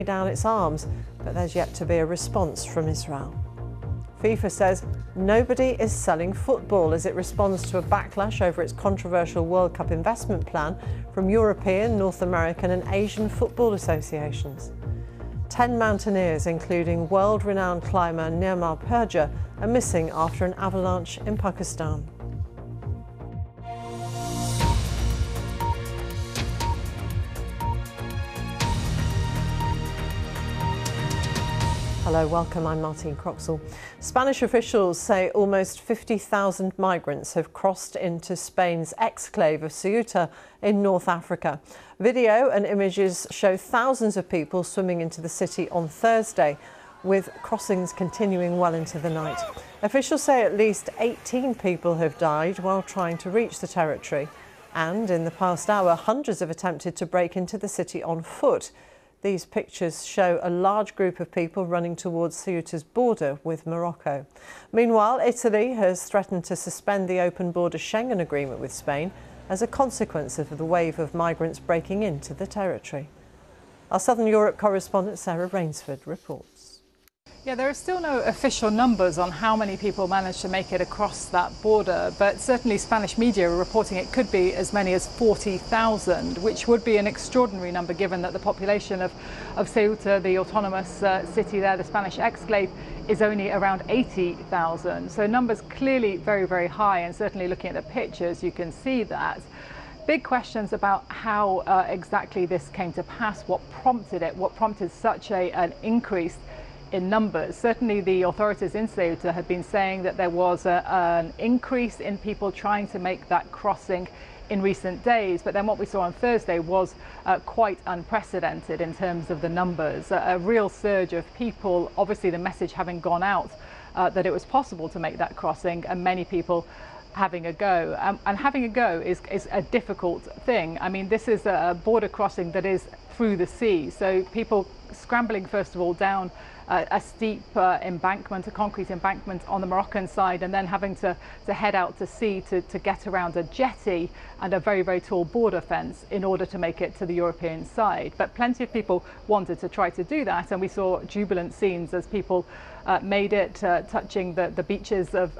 down its arms, but there's yet to be a response from Israel. FIFA says nobody is selling football as it responds to a backlash over its controversial World Cup investment plan from European, North American and Asian football associations. 10 mountaineers, including world-renowned climber Nirmal Purja, are missing after an avalanche in Pakistan. Hello, welcome. I'm Martine Croxall. Spanish officials say almost 50,000 migrants have crossed into Spain's exclave of Ceuta in North Africa. Video and images show thousands of people swimming into the city on Thursday, with crossings continuing well into the night. Officials say at least 18 people have died while trying to reach the territory. And in the past hour, hundreds have attempted to break into the city on foot. These pictures show a large group of people running towards Ceuta's border with Morocco. Meanwhile, Italy has threatened to suspend the open border Schengen agreement with Spain as a consequence of the wave of migrants breaking into the territory. Our Southern Europe correspondent Sarah Rainsford reports. Yeah, there are still no official numbers on how many people managed to make it across that border, but certainly Spanish media are reporting it could be as many as 40,000, which would be an extraordinary number given that the population of Ceuta, the autonomous city there, the Spanish exclave, is only around 80,000. So numbers clearly very, very high, and certainly looking at the pictures you can see that. Big questions about how exactly this came to pass, what prompted it, what prompted such an increase in numbers. Certainly the authorities in Ceuta had been saying that there was an increase in people trying to make that crossing in recent days, but then what we saw on Thursday was quite unprecedented in terms of the numbers. A real surge of people, obviously the message having gone out that it was possible to make that crossing, and many people having a go. And having a go is a difficult thing. I mean, this is a border crossing that is through the sea, so people scrambling first of all down a steep embankment, a concrete embankment on the Moroccan side, and then having to head out to sea to get around a jetty and a very, very tall border fence in order to make it to the European side. But plenty of people wanted to try to do that, and we saw jubilant scenes as people made it, touching the beaches of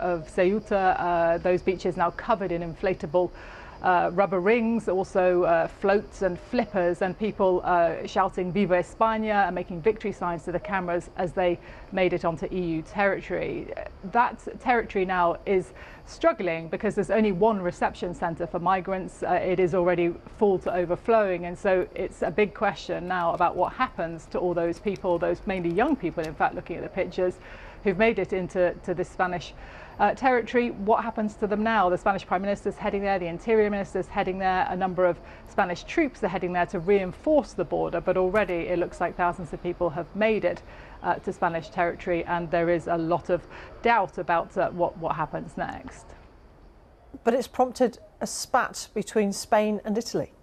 Ceuta, those beaches now covered in inflatable rubber rings, also floats and flippers, and people shouting Viva España and making victory signs to the cameras as they made it onto EU territory. That territory now is struggling because there's only one reception centre for migrants. It is already full to overflowing, and so it's a big question now about what happens to all those people, those mainly young people, in fact, looking at the pictures, who've made it into the Spanish territory. What happens to them now? The Spanish Prime Minister's heading there, the Interior Minister's heading there, a number of Spanish troops are heading there to reinforce the border, but already it looks like thousands of people have made it to Spanish territory, and there is a lot of doubt about what happens next. But it's prompted a spat between Spain and Italy.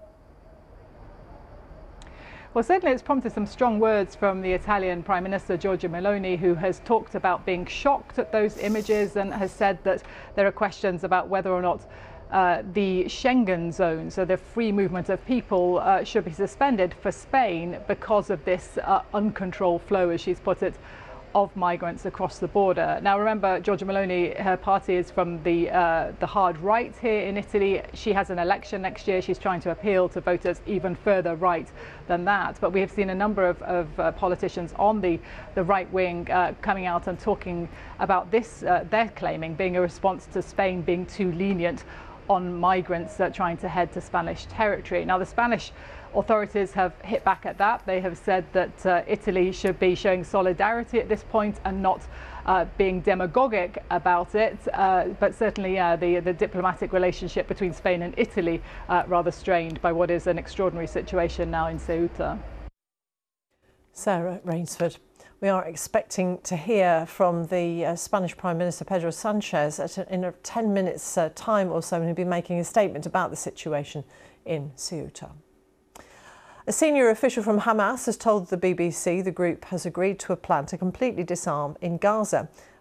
Well, certainly it's prompted some strong words from the Italian Prime Minister Giorgia Meloni, who has talked about being shocked at those images and has said that there are questions about whether or not the Schengen zone, so the free movement of people, should be suspended for Spain because of this uncontrolled flow, as she's put it, of migrants across the border. Now remember, Giorgia Meloni, her party is from the hard right here in Italy. She has an election next year. She's trying to appeal to voters even further right than that. But we have seen a number of politicians on the right wing coming out and talking about this, they're claiming being a response to Spain being too lenient on migrants trying to head to Spanish territory. Now the Spanish authorities have hit back at that. They have said that Italy should be showing solidarity at this point and not being demagogic about it. But certainly the diplomatic relationship between Spain and Italy rather strained by what is an extraordinary situation now in Ceuta. Sarah Rainsford. We are expecting to hear from the Spanish Prime Minister Pedro Sanchez in 10 minutes time or so, and he'll be making a statement about the situation in Ceuta. A senior official from Hamas has told the BBC the group has agreed to a plan to completely disarm in Gaza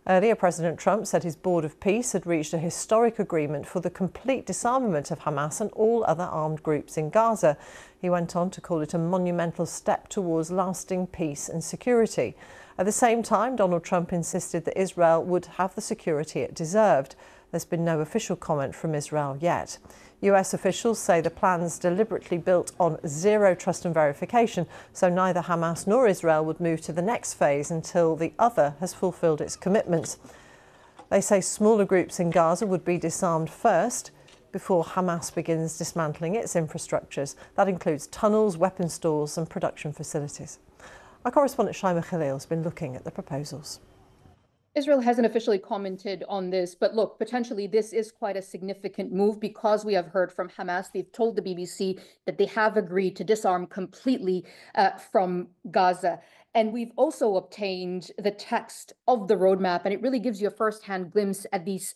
Earlier, President Trump said his Board of Peace had reached a historic agreement for the complete disarmament of Hamas and all other armed groups in Gaza. He went on to call it a monumental step towards lasting peace and security. At the same time, Donald Trump insisted that Israel would have the security it deserved. There's been no official comment from Israel yet. US officials say the plan's deliberately built on zero trust and verification, so neither Hamas nor Israel would move to the next phase until the other has fulfilled its commitments. They say smaller groups in Gaza would be disarmed first before Hamas begins dismantling its infrastructures. That includes tunnels, weapon stores and production facilities. Our correspondent Shaima Khalil has been looking at the proposals. Israel hasn't officially commented on this, but look, potentially this is quite a significant move because we have heard from Hamas. They've told the BBC that they have agreed to disarm completely from Gaza. And we've also obtained the text of the roadmap, and it really gives you a first-hand glimpse at these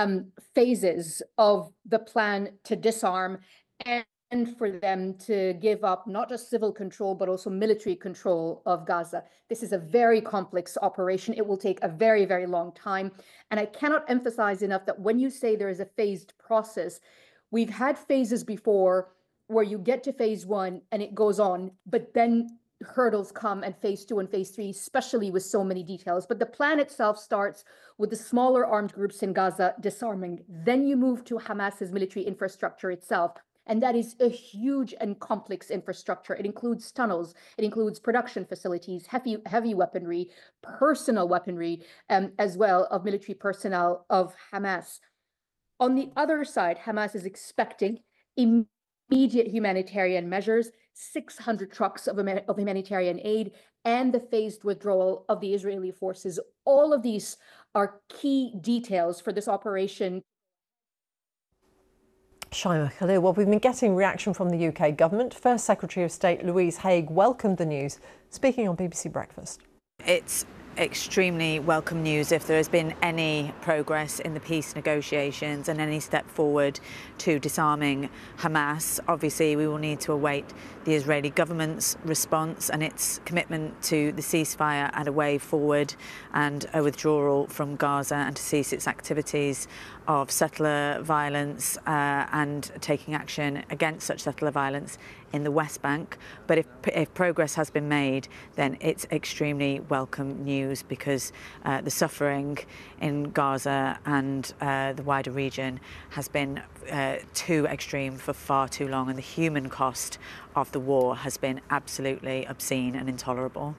phases of the plan to disarm and for them to give up not just civil control, but also military control of Gaza. This is a very complex operation. It will take a very, very long time. And I cannot emphasize enough that when you say there is a phased process, we've had phases before where you get to phase one and it goes on, but then hurdles come and phase two and phase three, especially with so many details. But the plan itself starts with the smaller armed groups in Gaza disarming. Then you move to Hamas's military infrastructure itself. And that is a huge and complex infrastructure. It includes tunnels, it includes production facilities, heavy weaponry, personal weaponry, as well of military personnel of Hamas. On the other side, Hamas is expecting immediate humanitarian measures, 600 trucks of humanitarian aid, and the phased withdrawal of the Israeli forces. All of these are key details for this operation. Shaima Khalil. Well, we've been getting reaction from the UK government. First Secretary of State Louise Haigh welcomed the news, speaking on BBC Breakfast. It's extremely welcome news if there has been any progress in the peace negotiations and any step forward to disarming Hamas. Obviously, we will need to await the Israeli government's response and its commitment to the ceasefire and a way forward and a withdrawal from Gaza and to cease its activities of settler violence and taking action against such settler violence in the West Bank. But if progress has been made, then it's extremely welcome news because the suffering in Gaza and the wider region has been too extreme for far too long, and the human cost of the war has been absolutely obscene and intolerable.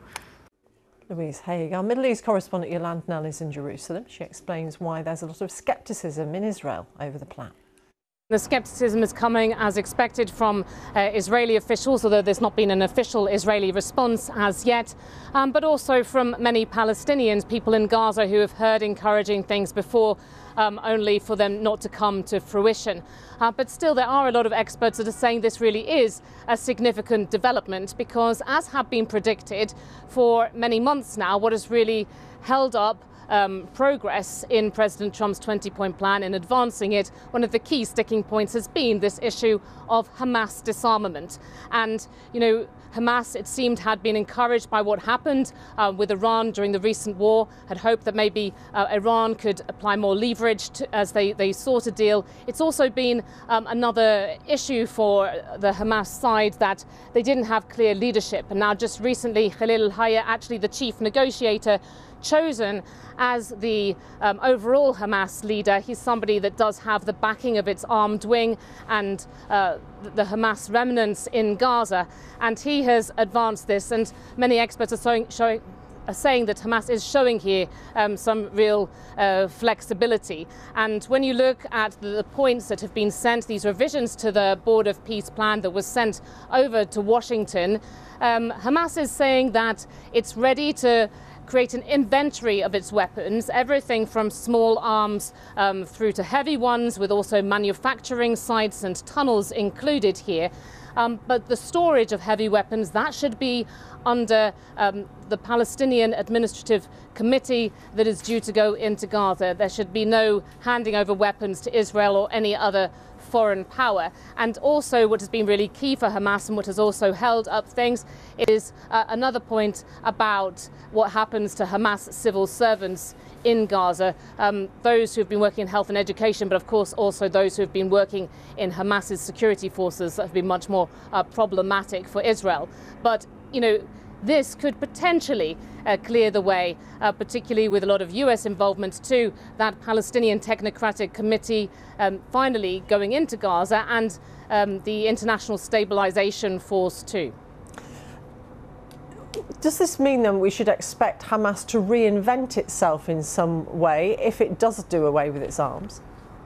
Louise Haigh. Our Middle East correspondent Yolande Knell is in Jerusalem. She explains why there's a lot of scepticism in Israel over the plan. The scepticism is coming as expected from Israeli officials, although there's not been an official Israeli response as yet, but also from many Palestinians, people in Gaza who have heard encouraging things before, only for them not to come to fruition. But still, there are a lot of experts that are saying this really is a significant development because, as have been predicted for many months now, what has really held up progress in President Trump's 20-point plan in advancing it, one of the key sticking points has been this issue of Hamas disarmament. And, you know, Hamas, it seemed, had been encouraged by what happened with Iran during the recent war, had hoped that maybe Iran could apply more leverage as they sought a deal. It's also been another issue for the Hamas side that they didn't have clear leadership. And now just recently, Khalil al-Hayya, actually the chief negotiator, chosen as the overall Hamas leader. He's somebody that does have the backing of its armed wing and the Hamas remnants in Gaza, and he has advanced this, and many experts are saying that Hamas is showing here some real flexibility. And when you look at the points that have been sent, these revisions to the Board of Peace plan that was sent over to Washington, Hamas is saying that it's ready to create an inventory of its weapons, everything from small arms through to heavy ones, with also manufacturing sites and tunnels included here. But the storage of heavy weapons, that should be under the Palestinian Administrative Committee that is due to go into Gaza. There should be no handing over weapons to Israel or any other foreign power. And also what has been really key for Hamas and what has also held up things is another point about what happens to Hamas civil servants in Gaza, those who have been working in health and education, but of course also those who have been working in Hamas's security forces that have been much more problematic for Israel. But, you know, this could potentially clear the way, particularly with a lot of US involvement to that Palestinian Technocratic Committee finally going into Gaza and the International Stabilization Force too. Does this mean then we should expect Hamas to reinvent itself in some way if it does do away with its arms?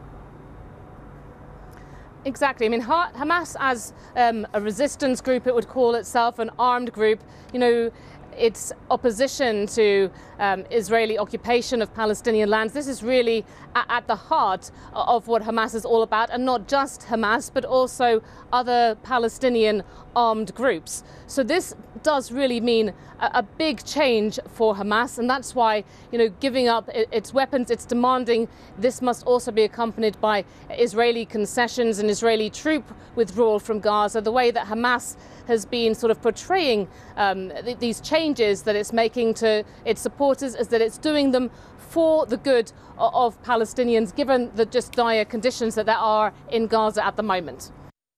Exactly. I mean, Hamas as a resistance group, it would call itself, an armed group, you know, its opposition to Israeli occupation of Palestinian lands. This is really at the heart of what Hamas is all about, and not just Hamas, but also other Palestinian armed groups. So this does really mean a big change for Hamas, and that's why, you know, giving up its weapons, it's demanding this must also be accompanied by Israeli concessions and Israeli troop withdrawal from Gaza. The way that Hamas has been sort of portraying these changes that it's making to its supporters is that it's doing them for the good of Palestinians, given the just dire conditions that there are in Gaza at the moment.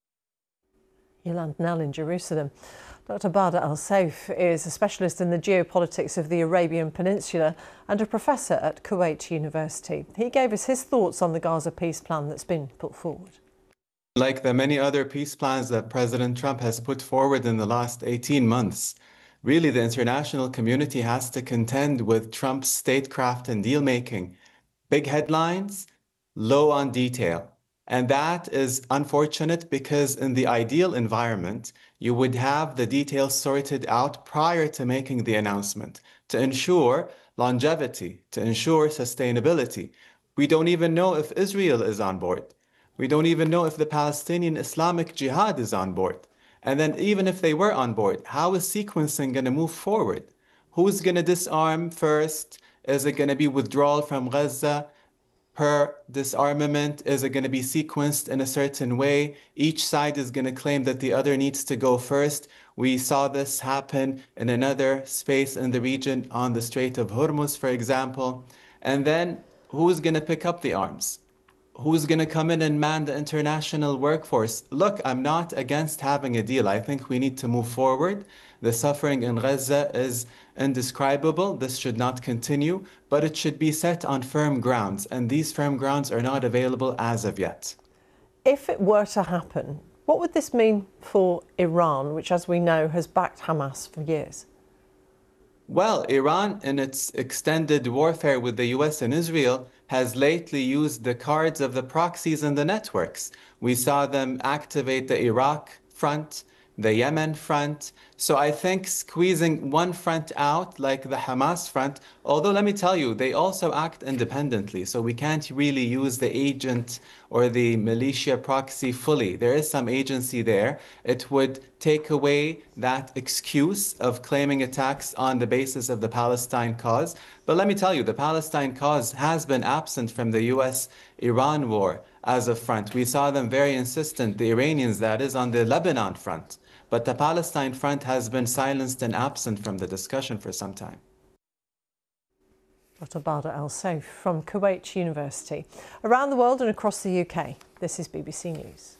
Yolande Knell in Jerusalem. Dr. Bader Al-Saif is a specialist in the geopolitics of the Arabian Peninsula and a professor at Kuwait University. He gave us his thoughts on the Gaza peace plan that's been put forward. Like the many other peace plans that President Trump has put forward in the last 18 months, really the international community has to contend with Trump's statecraft and deal-making. Big headlines, low on detail. And that is unfortunate because in the ideal environment, you would have the details sorted out prior to making the announcement to ensure longevity, to ensure sustainability. We don't even know if Israel is on board. We don't even know if the Palestinian Islamic Jihad is on board. And then even if they were on board, how is sequencing going to move forward? Who's going to disarm first? Is it going to be withdrawal from Gaza per disarmament? Is it going to be sequenced in a certain way? Each side is going to claim that the other needs to go first. We saw this happen in another space in the region on the Strait of Hormuz, for example. And then who's going to pick up the arms? Who's going to come in and man the international workforce? Look, I'm not against having a deal. I think we need to move forward. The suffering in Gaza is indescribable. This should not continue, but it should be set on firm grounds. And these firm grounds are not available as of yet. If it were to happen, what would this mean for Iran, which, as we know, has backed Hamas for years? Well, Iran, in its extended warfare with the US and Israel, has lately used the cards of the proxies and the networks. We saw them activate the Iraq front, the Yemen front. So I think squeezing one front out, like the Hamas front, although let me tell you, they also act independently. So we can't really use the agent or the militia proxy fully. There is some agency there. It would take away that excuse of claiming attacks on the basis of the Palestine cause. But let me tell you, the Palestine cause has been absent from the US-Iran war as a front. We saw them very insistent, the Iranians, that is, on the Lebanon front. But the Palestine front has been silenced and absent from the discussion for some time. Dr. Bader Al-Saif from Kuwait University. Around the world and across the UK, this is BBC News.